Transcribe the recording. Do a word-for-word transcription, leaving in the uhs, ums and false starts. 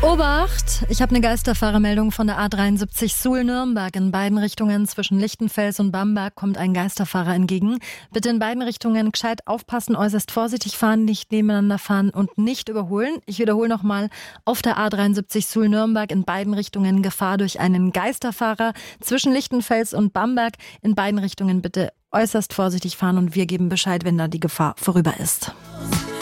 Obacht! Ich habe eine Geisterfahrermeldung von der A dreiundsiebzig Suhl-Nürnberg. In beiden Richtungen zwischen Lichtenfels und Bamberg kommt ein Geisterfahrer entgegen. Bitte in beiden Richtungen gescheit aufpassen, äußerst vorsichtig fahren, nicht nebeneinander fahren und nicht überholen. Ich wiederhole nochmal, auf der A dreiundsiebzig Suhl-Nürnberg in beiden Richtungen Gefahr durch einen Geisterfahrer. Zwischen Lichtenfels und Bamberg in beiden Richtungen bitte äußerst vorsichtig fahren und wir geben Bescheid, wenn da die Gefahr vorüber ist.